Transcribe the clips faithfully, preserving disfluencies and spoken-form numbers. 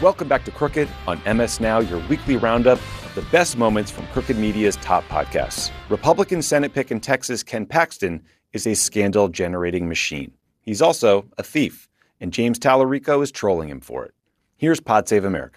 Welcome back to Crooked on M S Now, your weekly roundup of the best moments from Crooked Media's top podcasts. Republican Senate pick in Texas, Ken Paxton, is a scandal-generating machine. He's also a thief, and James Tallarico is trolling him for it. Here's Pod Save America.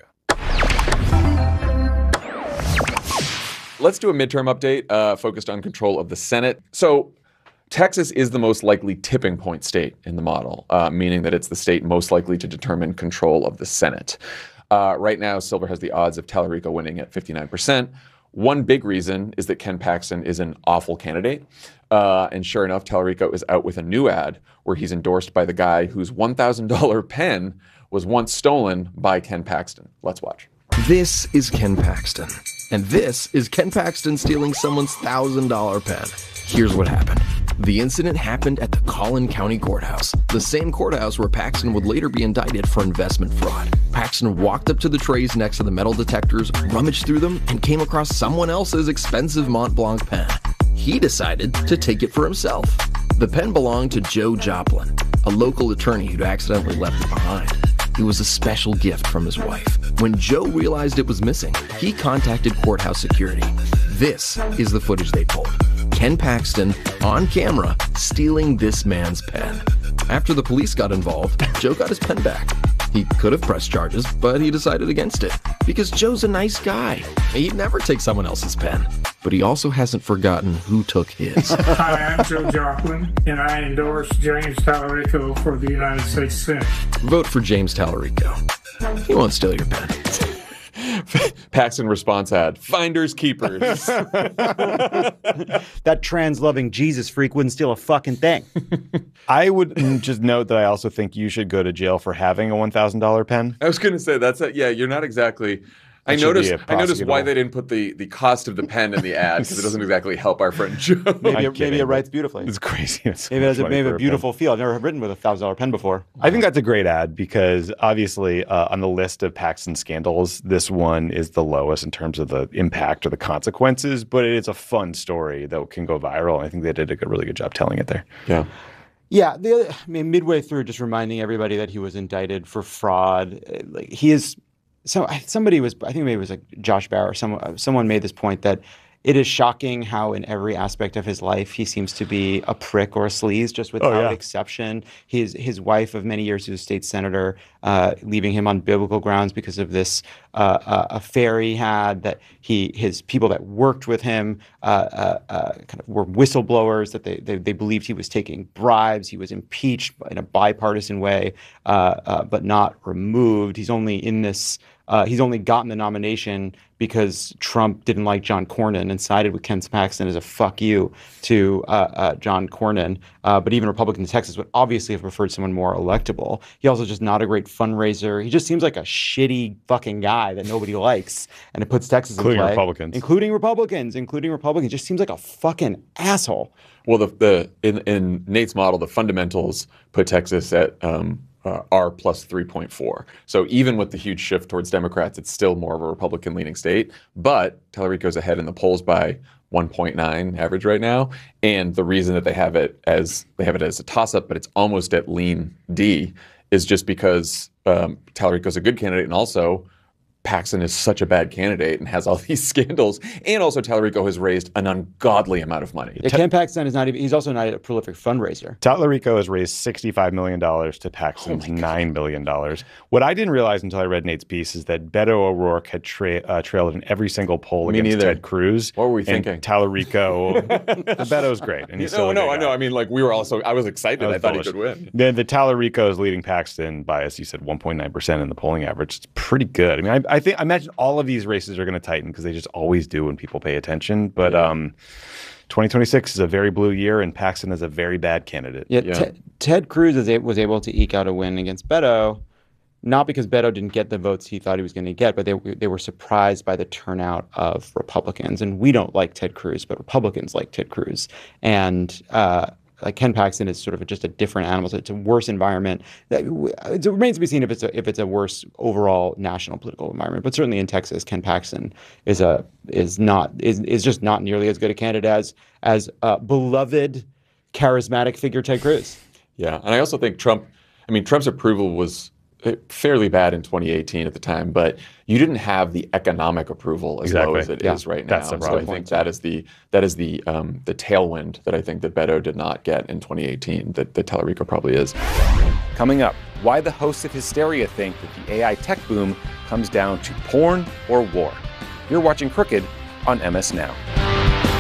Let's do a midterm update uh, focused on control of the Senate. So Texas is the most likely tipping point state in the model, uh, meaning that it's the state most likely to determine control of the Senate. Uh, right now, Silver has the odds of Tallarico winning at fifty-nine percent. One big reason is that Ken Paxton is an awful candidate. Uh, and sure enough, Tallarico is out with a new ad where he's endorsed by the guy whose one thousand dollars pen was once stolen by Ken Paxton. Let's watch. This is Ken Paxton. And this is Ken Paxton stealing someone's one thousand dollars pen. Here's what happened. The incident happened at the Collin County Courthouse, the same courthouse where Paxton would later be indicted for investment fraud. Paxton walked up to the trays next to the metal detectors, rummaged through them, and came across someone else's expensive Mont Blanc pen. He decided to take it for himself. The pen belonged to Joe Joplin, a local attorney who'd accidentally left it behind. It was a special gift from his wife. When Joe realized it was missing, he contacted courthouse security. This is the footage they pulled. Ken Paxton, on camera, stealing this man's pen. After the police got involved, Joe got his pen back. He could have pressed charges, but he decided against it. Because Joe's a nice guy. He'd never take someone else's pen. But he also hasn't forgotten who took his. Hi, I'm Joe Joplin, and I endorse James Tallarico for the United States Senate. Vote for James Tallarico. He won't steal your pen. Paxton response ad, finders keepers. That trans-loving Jesus freak wouldn't steal a fucking thing. I would just note that I also think you should go to jail for having a one thousand dollars pen. I was going to say, that's a, yeah, you're not exactly... I That should noticed. be a I noticed why prosecutable. they didn't put the, the cost of the pen in the ad because it doesn't exactly help our friend Joe. Maybe, I'm it, maybe kidding, it writes beautifully. It's crazy. It's Maybe it has a, so funny maybe for a pen. beautiful feel. I've never written with a one thousand dollars pen before. I think that's a great ad because obviously uh, on the list of Paxton scandals, this one is the lowest in terms of the impact or the consequences, but it is a fun story that can go viral. And I think they did a good, really good job telling it there. Yeah. Yeah, the, I mean, midway through, just reminding everybody that he was indicted for fraud. uh, Like he is, so I- somebody was, I think maybe it was like Josh Barr. Someone, someone made this point that it is shocking how in every aspect of his life he seems to be a prick or a sleaze, just without yeah. exception. His his wife of many years, who's a state senator, uh, leaving him on biblical grounds because of this uh, uh, affair he had. That he his people that worked with him uh, uh, uh, kind of were whistleblowers. That they, they they believed he was taking bribes. He was impeached in a bipartisan way, uh, uh, but not removed. He's only in this. Uh, he's only gotten the nomination because Trump didn't like John Cornyn and sided with Ken Paxton as a fuck you to uh, uh, John Cornyn. Uh, but even Republicans in Texas would obviously have preferred someone more electable. He also just not a great fundraiser. He just seems like a shitty fucking guy that nobody likes, and it puts Texas Including in play. Republicans. Including Republicans. Including Republicans. Just seems like a fucking asshole. Well, the the in, in Nate's model, the fundamentals put Texas at um, uh, R plus three point four. So even with the huge shift towards Democrats, it's still more of a Republican-leaning state. But Tallarico's ahead in the polls by one point nine average right now. And the reason that they have it as they have it as a toss-up, but it's almost at lean D, is just because um, Tallarico's a good candidate, and also Paxton is such a bad candidate and has all these scandals. And also Tallarico has raised an ungodly amount of money. Yeah, Ken Paxton is not even, he's also not a prolific fundraiser. Tallarico has raised sixty-five million dollars to Paxton's nine million dollars. What I didn't realize until I read Nate's piece is that Beto O'Rourke had tra- uh, trailed in every single poll Me against neither. Ted Cruz. What were we and thinking? Tallarico, Beto's great. And he's still No, a no, good I know. guy. I mean, like, we were also, I was excited. That was I thought bullish. he could win. Then the Tallarico is leading Paxton by, as you said, one point nine percent in the polling average. It's pretty good. I mean, I, I think I imagine all of these races are going to tighten because they just always do when people pay attention. But um, twenty twenty-six is a very blue year, and Paxton is a very bad candidate. Yeah, Yeah. Te- Ted Cruz is a- was able to eke out a win against Beto, not because Beto didn't get the votes he thought he was going to get, but they they were surprised by the turnout of Republicans. And we don't like Ted Cruz, but Republicans like Ted Cruz. And uh, like Ken Paxton is sort of just a different animal. So it's a worse environment. That, it remains to be seen if it's a, if it's a worse overall national political environment. But certainly in Texas, Ken Paxton is a is not is is just not nearly as good a candidate as as uh, beloved, charismatic figure Ted Cruz. Yeah, and I also think Trump, I mean, Trump's approval was fairly bad in twenty eighteen at the time, but you didn't have the economic approval as Exactly. low as it Yeah. is right now. That's the So I problem. think that is the that is the um, the tailwind that I think that Beto did not get in twenty eighteen that, that Tallarico probably is. Coming up, why the hosts of Hysteria think that the A I tech boom comes down to porn or war. You're watching Crooked on M S Now.